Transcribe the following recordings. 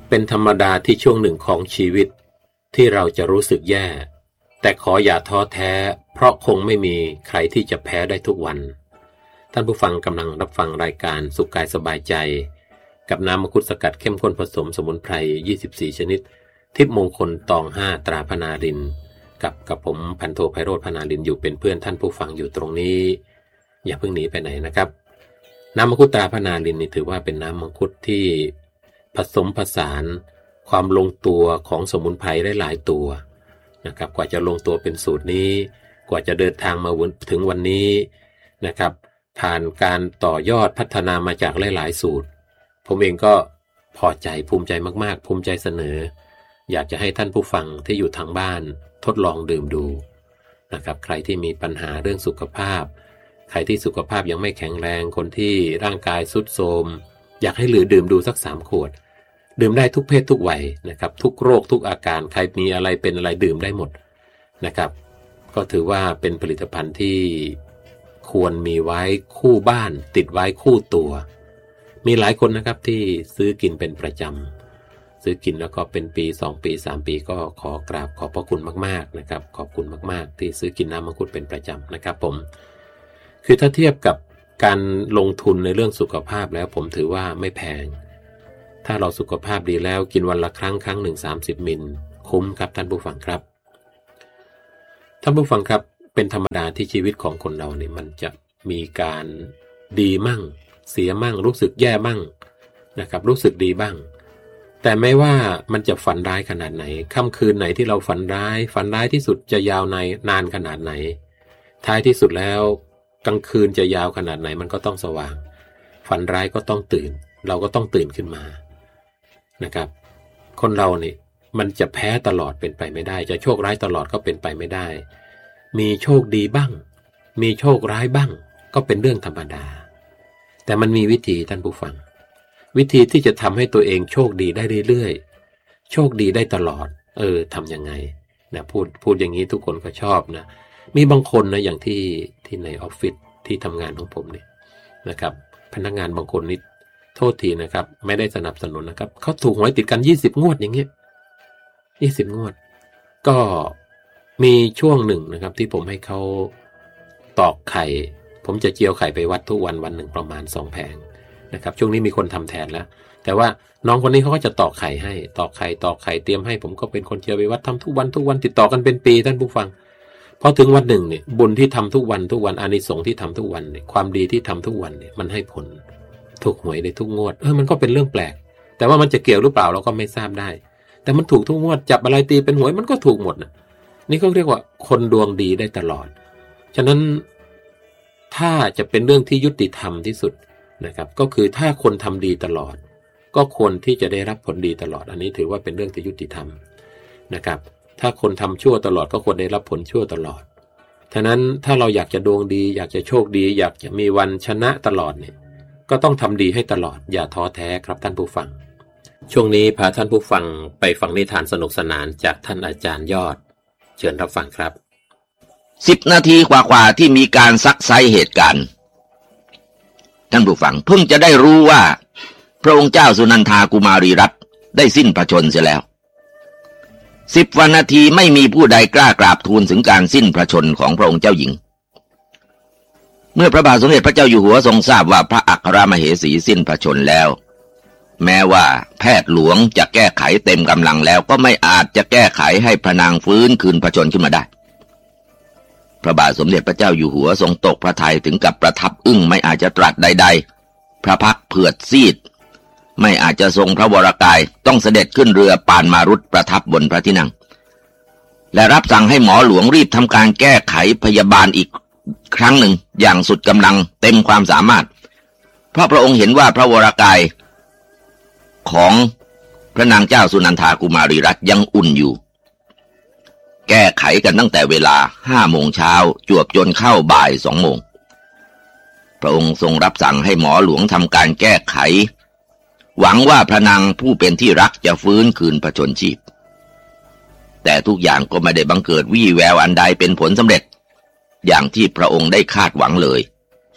เป็นธรรมดาที่ช่วงหนึ่งของชีวิตที่เราจะรู้สึกแย่แต่ขออย่าท้อแท้เพราะคงไม่มีใครที่จะแพ้ได้ทุกวันท่านผู้ฟังกำลังรับฟังรายการสุขกายสบายใจกับน้ำมังคุดสกัดเข้มข้นผสมสมุนไพร24ชนิดทิพย์มงคลตอง5ตราพนารินกับผมพันโทไพโรจน์พนารินอยู่เป็นเพื่อนท่านผู้ฟังอยู่ตรงนี้อย่าเพิ่งหนีไปไหนนะครับน้ำมังคุดตราพนารินนี่ถือว่าเป็นน้ำมังคุดที่ผสมผสานความลงตัวของสมุนไพรได้หลายตัวนะครับกว่าจะลงตัวเป็นสูตรนี้กว่าจะเดินทางมาถึงวันนี้นะครับผ่านการต่อยอดพัฒนามาจากหลายๆสูตรผมเองก็พอใจภูมิใจมากๆภูมิใจเสนออยากจะให้ท่านผู้ฟังที่อยู่ทางบ้านทดลองดื่มดูนะครับใครที่มีปัญหาเรื่องสุขภาพใครที่สุขภาพยังไม่แข็งแรงคนที่ร่างกายทรุดโทรมอยากให้ดื่มดูสัก3 ขวดดื่มได้ทุกเพศทุกวัยนะครับทุกโรคทุกอาการใครมีอะไรเป็นอะไรดื่มได้หมดนะครับก็ถือว่าเป็นผลิตภัณฑ์ที่ควรมีไว้คู่บ้านติดไว้คู่ตัวมีหลายคนนะครับที่ซื้อกินเป็นประจำซื้อกินแล้วก็เป็นปี2 ปี3 ปีก็ขอกราบขอบพระคุณมากๆนะครับขอบคุณมากๆที่ซื้อกินน้ำมังคุดเป็นประจำนะครับผมคือถ้าเทียบกับการลงทุนในเรื่องสุขภาพแล้วผมถือว่าไม่แพงถ้าเราสุขภาพดีแล้วกินวันละครั้งหนึ่ง30 มิลคุ้มครับท่านผู้ฟังครับท่านผู้ฟังครับเป็นธรรมดาที่ชีวิตของคนเราเนี่ยมันจะมีการดีมั่งเสียมั่งรู้สึกแย่มั่งนะครับรู้สึกดีบ้างแต่ไม่ว่ามันจะฝันร้ายขนาดไหนค่ำคืนไหนที่เราฝันร้ายที่สุดจะยาวนานขนาดไหนท้ายที่สุดแล้วกลางคืนจะยาวขนาดไหนมันก็ต้องสว่างฝันร้ายก็ต้องตื่นเราก็ต้องตื่นขึ้นมานะครับคนเราเนี่ยมันจะแพ้ตลอดเป็นไปไม่ได้จะโชคร้ายตลอดก็เป็นไปไม่ได้มีโชคดีบ้างมีโชคร้ายบ้างก็เป็นเรื่องธรรมดาแต่มันมีวิธีท่านผู้ฟังวิธีที่จะทำให้ตัวเองโชคดีได้เรื่อยๆโชคดีได้ตลอดทำยังไงนะพูดอย่างนี้ทุกคนก็ชอบนะมีบางคนนะอย่างที่ในออฟฟิศที่ทำงานของผมเนี่ยนะครับพนักงานบางคนนี่โทษทีนะครับไม่ได้สนับสนุนนะครับเขาถูกหวยติดกัน20 งวดอย่างเงี้ย20 งวดก็มีช่วงหนึ่งนะครับที่ผมให้เขาตอกไข่ผมจะเจียวไข่ไปวัดทุกวันหนึ่งประมาณ2 แผงนะครับช่วงนี้มีคนทำแทนแล้วแต่ว่าน้องคนนี้เขาก็จะตอกไข่ให้ตอกไข่เตรียมให้ผมก็เป็นคนเจียวไปวัดทำทุกวันติดต่อกันเป็นปีท่านผู้ฟังพอถึงวันหนึ่งเนี่ยบุญที่ทำทุกวันอานิสงส์ที่ทำทุกวันเนี่ยความดีที่ทำทุกวันเนี่ยมันให้ผลถูกหวยในทุกงวดมันก็เป็นเรื่องแปลกแต่ว่ามันจะเกี่ยวหรือเปล่าเราก็ไม่ทราบได้แต่มันถูกทุกงวดจับอะไรตีเป็นหวยมันก็ถูกหมดนะนี่เขาเรียกว่าคนดวงดีได้ตลอดฉะนั้นถ้าจะเป็นเรื่องที่ยุติธรรมที่สุดนะครับก็คือถ้าคนทำดีตลอดก็ควรที่จะได้รับผลดีตลอดอันนี้ถือว่าเป็นเรื่องที่ยุติธรรมนะครับถ้าคนทำชั่วตลอดก็ควรได้รับผลชั่วตลอดฉะนั้นถ้าเราอยากจะดวงดีอยากจะโชคดีอยากจะมีวันชนะตลอดเนี่ยก็ต้องทำดีให้ตลอดอย่าท้อแท้ครับท่านผู้ฟังช่วงนี้พาท่านผู้ฟังไปฟังนิทานสนุกสนานจากท่านอาจารย์ยอดเชิญรับฟังครับ 10 นาทีกว่าที่มีการซักไซเหตุการณ์ท่านผู้ฟังเพิ่งจะได้รู้ว่าพระองค์เจ้าสุนันทากุมารีรัตน์ได้สิ้นพระชนม์เสียแล้ว10 วันนาทีไม่มีผู้ใดกล้ากราบทูลถึงการสิ้นพระชนม์ของพระองค์เจ้าหญิงเมื่อพระบาทสมเด็จพระเจ้าอยู่หัวทรงทราบว่าพระอัครมเหสีสิ้นพระชนม์แล้วแม้ว่าแพทย์หลวงจะแก้ไขเต็มกำลังแล้วก็ไม่อาจจะแก้ไขให้พระนางฟื้นคืนพระชนม์ขึ้นมาได้พระบาทสมเด็จพระเจ้าอยู่หัวทรงตกพระทัยถึงกับประทับอึ้งไม่อาจจะตรัสใดๆพระพักตร์เผือดซีดไม่อาจจะทรงพระวรกายต้องเสด็จขึ้นเรือปานมารุตประทับบนพระที่นั่งและรับสั่งให้หมอหลวงรีบทำการแก้ไขพยาบาลอีกครั้งหนึ่งอย่างสุดกำลังเต็มความสามารถเพราะพระองค์เห็นว่าพระวรกายของพระนางเจ้าสุนันทากุมารีรัตน์ยังอุ่นอยู่แก้ไขกันตั้งแต่เวลา5 โมงเช้าจวบจนเข้าบ่าย2 โมงพระองค์ทรงรับสั่งให้หมอหลวงทำการแก้ไขหวังว่าพระนางผู้เป็นที่รักจะฟื้นคืนพระชนชีพแต่ทุกอย่างก็ไม่ได้บังเกิดวี่แววอันใดเป็นผลสำเร็จอย่างที่พระองค์ได้คาดหวังเลย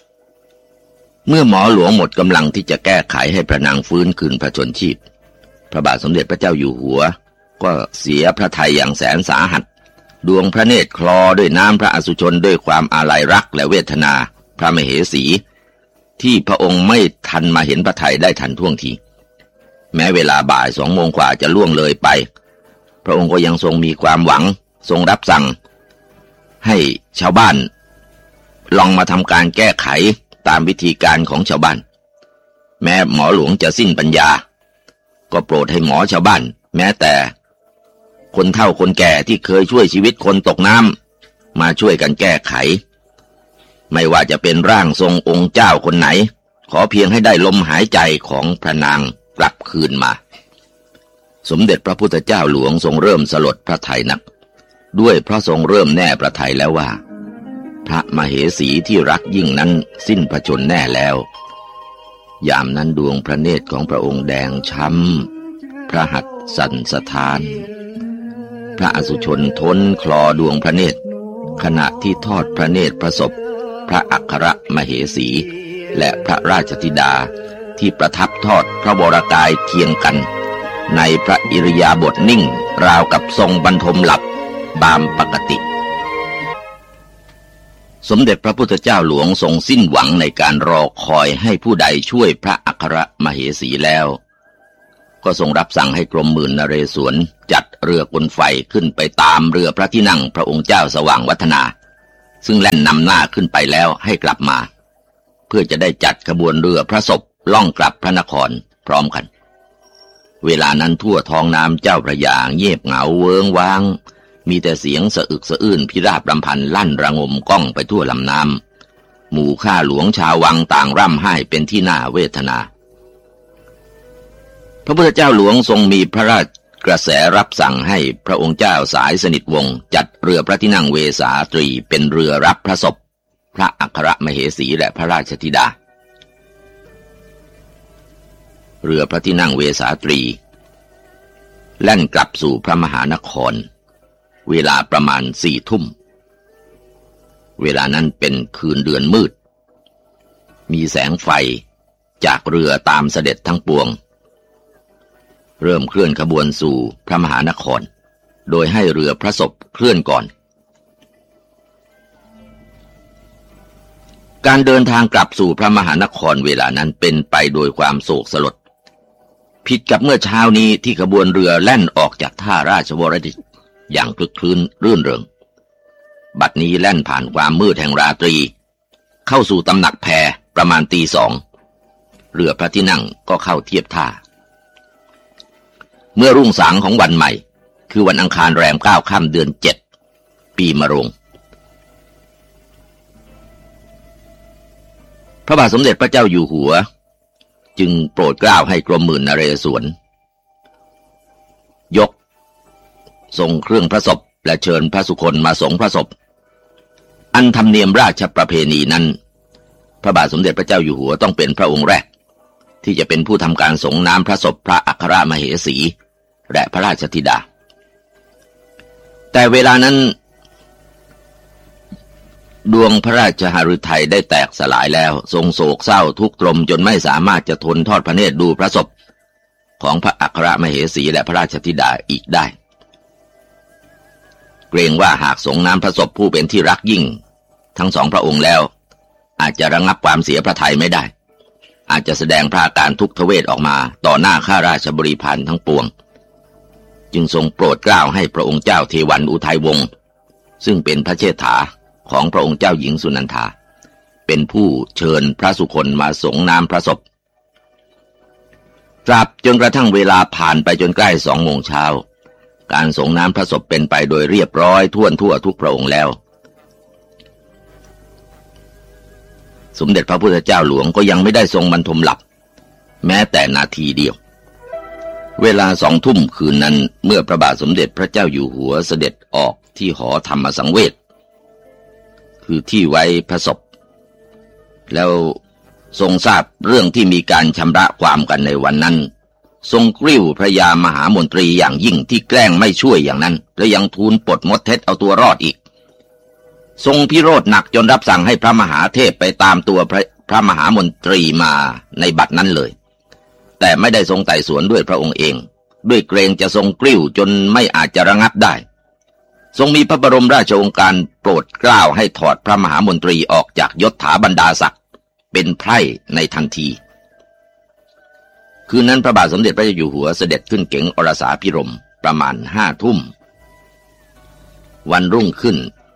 เมื่อหมอหลวงหมดกำลังที่จะแก้ไขให้พระนางฟื้นคืนพระชนชีพพระบาทสมเด็จพระเจ้าอยู่หัวก็เสียพระทัยอย่างแสนสาหัสดวงพระเนตรคลอด้วยน้ำพระอสุชนด้วยความอาลัยรักและเวทนาพระมเหสีที่พระองค์ไม่ทันมาเห็นพระทัยได้ทันท่วงทีแม้เวลาบ่าย2 โมงกว่าจะล่วงเลยไปพระองค์ก็ยังทรงมีความหวังทรงรับสั่งให้ชาวบ้านลองมาทำการแก้ไขตามวิธีการของชาวบ้านแม้หมอหลวงจะสิ้นปัญญาก็โปรดให้หมอชาวบ้านแม้แต่คนเฒ่าคนแก่ที่เคยช่วยชีวิตคนตกน้ำมาช่วยกันแก้ไขไม่ว่าจะเป็นร่างทรงองค์เจ้าคนไหนขอเพียงให้ได้ลมหายใจของพระนางกลับคืนมาสมเด็จพระพุทธเจ้าหลวงทรงเริ่มสลดพระทัยนักด้วยเพราะทรงเริ่มแน่พระทัยแล้วว่าพระมเหสีที่รักยิ่งนั้นสิ้นพระชนม์แน่แล้วยามนั้นดวงพระเนตรของพระองค์แดงช้ำพระหัตถ์สั่นสะท้านพระอสุชนทนคลอดวงพระเนตรขณะที่ทอดพระเนตรประสบพระอัครมเหสีและพระราชธิดาที่ประทับทอดพระวรกายเคียงกันในพระอิริยาบถนิ่งราวกับทรงบรรทมหลับบามปกติสมเด็จพระพุทธเจ้าหลวงทรงสิ้นหวังในการรอคอยให้ผู้ใดช่วยพระอัครมเหสีแล้วก็ทรงรับสั่งให้กรมหมื่นนเรศวรจัดเรือกลไฟขึ้นไปตามเรือพระที่นั่งพระองค์เจ้าสว่างวัฒนาซึ่งแล่นนำหน้าขึ้นไปแล้วให้กลับมาเพื่อจะได้จัดขบวนเรือพระศพล่องกลับพระนครพร้อมกันเวลานั้นทั่วท้องน้ำเจ้าพระยาเงียบเหงาเวิ้งว้างมีแต่เสียงสะอึกสะอื้นพิราบรำพันลั่นระงมก้องไปทั่วลำน้ำหมู่ข้าหลวงชาววังต่างร่ำไห้เป็นที่น่าเวทนาพระพุทธเจ้าหลวงทรงมีพระราชกระแสรับสั่งให้พระองค์เจ้าสายสนิทวงศ์จัดเรือพระที่นั่งเวสาตรีเป็นเรือรับพระศพพระอัครมเหสีและพระราชธิดาเรือพระที่นั่งเวสาตรีแล่นกลับสู่พระมหานครเวลาประมาณ4 ทุ่มเวลานั้นเป็นคืนเดือนมืดมีแสงไฟจากเรือตามเสด็จทั้งปวงเริ่มเคลื่อนขบวนสู่พระมหานครโดยให้เรือพระศพเคลื่อนก่อนการเดินทางกลับสู่พระมหานครเวลานั้นเป็นไปโดยความโศกสลดผิดกับเมื่อเช้านี้ที่ขบวนเรือแล่นออกจากท่าราชวรดิตอย่างคลึกคลื้นรื่นเริงบัดนี้แล่นผ่านความมืดแห่งราตรีเข้าสู่ตำหนักแพประมาณตี 2เรือพระที่นั่งก็เข้าเทียบท่าเมื่อรุ่งสางของวันใหม่คือวันอังคารแรม9 ค่ำเดือน 7ปีมะโรงพระบาทสมเด็จพระเจ้าอยู่หัวจึงโปรดเกล้าให้กรมหมื่นนเรศวรยกทรงเครื่องพระศพและเชิญพระสุคนมาสงพระศพอันธรรมเนียมราชประเพณีนั้นพระบาทสมเด็จพระเจ้าอยู่หัวต้องเป็นพระองค์แรกที่จะเป็นผู้ทำการสงน้ำพระศพพระอัครมเหสีและพระราชธิดาแต่เวลานั้นดวงพระราชหฤทัยได้แตกสลายแล้วทรงโศกเศร้าทุกข์ตรมจนไม่สามารถจะทนทอดพระเนตรดูพระศพของพระอัครมเหสีและพระราชธิดาอีกได้เกรงว่าหากสงน้ำพระศพผู้เป็นที่รักยิ่งทั้งสองพระองค์แล้วอาจจะระงับความเสียพระทัยไม่ได้อาจจะแสดงพระอาการทุกขเวทออกมาต่อหน้าข้าราชบริพารทั้งปวงจึงทรงโปรดเกล้าให้พระองค์เจ้าเทวันอุทัยวงศ์ซึ่งเป็นพระเชษฐาของพระองค์เจ้าหญิงสุนันทาเป็นผู้เชิญพระสุคนมาสงน้ำพระศพตราบจนกระทั่งเวลาผ่านไปจนใกล้2 โมงเช้าการสงน้ำพระศพเป็นไปโดยเรียบร้อยทั่วทุกพระองค์แล้วสมเด็จพระพุทธเจ้าหลวงก็ยังไม่ได้ทรงบรรทมหลับแม้แต่นาทีเดียวเวลา2 ทุ่มคืนนั้นเมื่อพระบาทสมเด็จพระเจ้าอยู่หัวเสด็จออกที่หอธรรมสังเวชคือที่ไว้พระศพแล้วทรงทราบเรื่องที่มีการชำระความกันในวันนั้นทรงกริ้วพระยามหามนตรีอย่างยิ่งที่แกล้งไม่ช่วยอย่างนั้นและยังทูลปลดมดเท็จเอาตัวรอดอีกทรงพิโรธหนักจนรับสั่งให้พระมหาเทพไปตามตัวพระมหามนตรีมาในบัดนั้นเลยแต่ไม่ได้ทรงไต่สวนด้วยพระองค์เองด้วยเกรงจะทรงกลิ้วจนไม่อาจจะระงับได้ทรงมีพระบรมราชโองการโปรดเกล้าให้ถอดพระมหามนตรีออกจากยศถาบรรดาศักดิ์เป็นไพร่ในทันทีคืนนั้นพระบาทสมเด็จพระเจ้าอยู่หัวเสด็จขึ้นเก๋งอรสาภิรมย์ประมาณ5 ทุ่มวันรุ่งขึ้น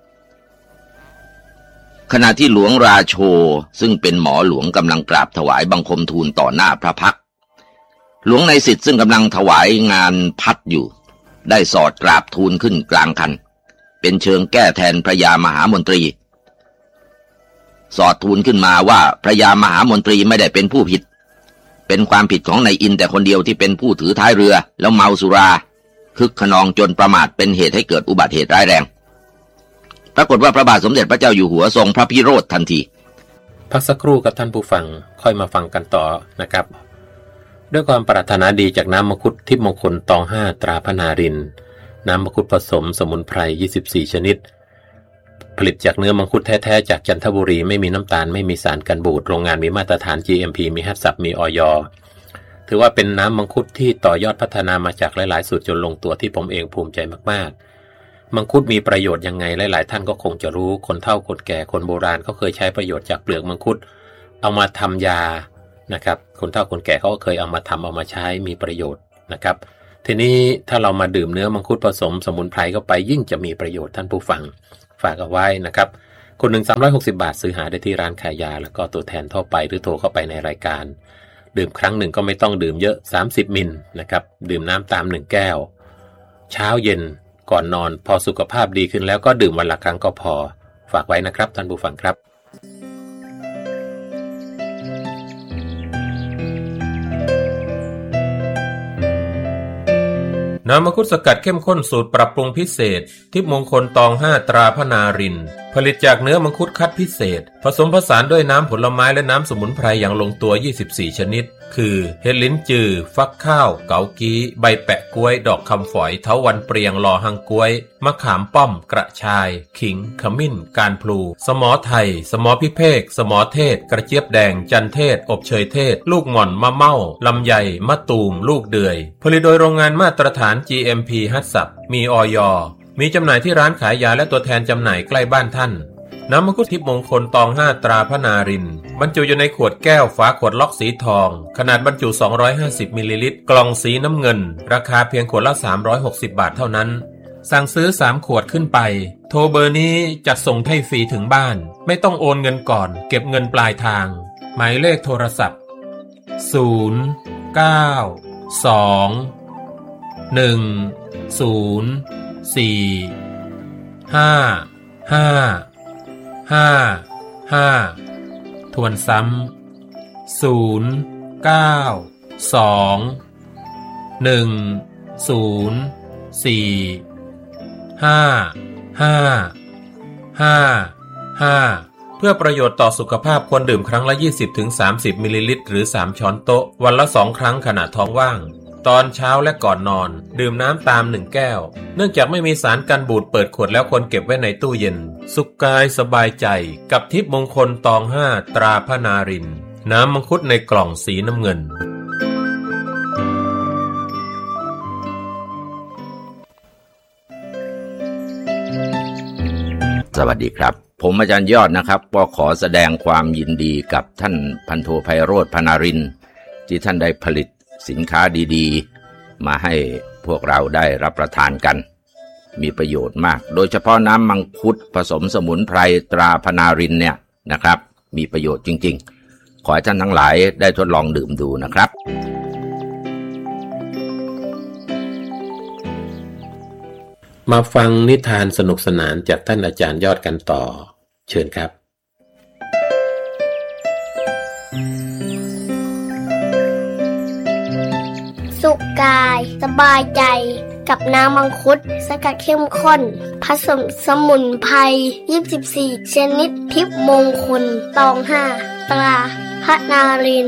ขณะที่หลวงราโชซึ่งเป็นหมอหลวงกำลังกราบถวายบังคมทูลต่อหน้าพระพักตร์หลวงในสิทธิ์ซึ่งกำลังถวายงานพัดอยู่ได้สอดกราบทูลขึ้นกลางคันเป็นเชิงแก้แทนพระยามหามนตรีสอดทูลขึ้นมาว่าพระยามหามนตรีไม่ได้เป็นผู้ผิดเป็นความผิดของนายอินแต่คนเดียวที่เป็นผู้ถือท้ายเรือแล้วเมาสุราคึกขนองจนประมาทเป็นเหตุให้เกิดอุบัติเหตุร้ายแรงปรากฏว่าพระบาทสมเด็จพระเจ้าอยู่หัวทรงพระพิโรธทันทีพักสักครู่กับท่านผู้ฟังค่อยมาฟังกันต่อนะครับด้วยความปรารถนาดีจากน้ำมังคุดทิพย์มงคลตอง5ตราพนารินน้ำมังคุดผสมสมุนไพร24ชนิดผลิตจากเนื้อมังคุดแท้ๆจากจันทบุรีไม่มีน้ำตาลไม่มีสารกันบูดโรงงานมีมาตรฐาน GMP มีฮัตซับมีอย.ถือว่าเป็นน้ำมังคุดที่ต่อยอดพัฒนามาจากหลายๆสูตรจนลงตัวที่ผมเองภูมิใจมากๆมังคุดมีประโยชน์ยังไงหลายๆท่านก็คงจะรู้คนเฒ่าคนแก่คนโบราณเขาเคยใช้ประโยชน์จากเปลือกมังคุดเอามาทำยานะครับคนเฒ่าคนแก่เขาก็เคยเอามาทำเอามาใช้มีประโยชน์นะครับทีนี้ถ้าเรามาดื่มเนื้อมังคุดผสมสมุนไพรเข้าไปยิ่งจะมีประโยชน์ท่านผู้ฟังฝากเอาไว้นะครับคนหนึ่ง360 บาทซื้อหาได้ที่ร้านขายยาแล้วก็ตัวแทนทั่วไปหรือโทรเข้าไปในรายการดื่มครั้งหนึ่งก็ไม่ต้องดื่มเยอะ30 มิลนะครับดื่มน้ำตาม1 แก้วเช้าเย็นก่อนนอนพอสุขภาพดีขึ้นแล้วก็ดื่มวันละครั้งก็พอฝากไว้นะครับท่านผู้ฟังครับน้ำมังคุดสกัดเข้มข้นสูตรปรับปรุงพิเศษทิพย์มงคลตอง5ตราพนารินผลิตจากเนื้อมังคุดคัดพิเศษผสมผสานด้วยน้ำผลไม้และน้ำสมุนไพรอย่างลงตัว24ชนิดคือเห็ดลิ้นจือฟักข้าวเกากี้ใบแปะกล้วยดอกคำฝอยเถาวัลย์เปรียงลอหังกล้วยมะขามป้อมกระชายขิงขมิ้นการพลูสมอไทยสมอพิเภกสมอเทศกระเจี๊ยบแดงจันเทศอบเชยเทศลูกหม่อนมะเม่าลำไยมะตูมลูกเดือยผลิตโดยโรงงานมาตรฐาน GMP ฮัตซับมีอย.มีจำหน่ายที่ร้านขายยาและตัวแทนจำหน่ายใกล้บ้านท่านน้ำมังคุดทิพย์มงคลตอง5ตราพนารินบรรจุอยู่ในขวดแก้วฝาขวดล็อกสีทองขนาดบรรจุ250มิลลิลิตรกล่องสีน้ำเงินราคาเพียงขวดละ360 บาทเท่านั้นสั่งซื้อ3 ขวดขึ้นไปโทรเบอร์นี้จัดส่งให้ฟรีถึงบ้านไม่ต้องโอนเงินก่อนเก็บเงินปลายทางหมายเลขโทรศัพท์092-104-5555ทวนซ้ำ092-104-5555เพื่อประโยชน์ต่อสุขภาพควรดื่มครั้งละ 20-30 มิลลิลิตรหรือ3 ช้อนโต๊ะวันละ2 ครั้งขณะท้องว่างตอนเช้าและก่อนนอนดื่มน้ำตาม1 แก้วเนื่องจากไม่มีสารกันบูดเปิดขวดแล้วควรเก็บไว้ในตู้เย็นสุขกายสบายใจกับทิพย์มงคลตอง5ตราพนารินน้ำมังคุดในกล่องสีน้ำเงินสวัสดีครับผมอาจารย์ยอดนะครับก็ขอแสดงความยินดีกับท่านพันโทไพโรจน์พนารินที่ท่านได้ผลิตสินค้าดีๆมาให้พวกเราได้รับประทานกันมีประโยชน์มากโดยเฉพาะน้ำมังคุดผสมสมุนไพรตราพนารินเนี่ยนะครับมีประโยชน์จริงๆขอให้ท่านทั้งหลายได้ทดลองดื่มดูนะครับมาฟังนิทานสนุกสนานจากท่านอาจารย์ยอดกันต่อเชิญครับสุขกายสบายใจกับน้ำมังคุดสกัดเข้มข้นผสมสมุนไพร24ชนิดทิพย์มงคลตอง5ตราพนาริน